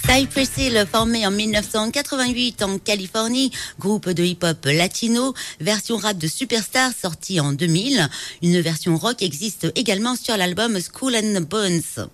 Cypress Hill, formé en 1988 en Californie, groupe de hip-hop latino, version rap de Superstar sortie en 2000. Une version rock existe également sur l'album Skull and Bones.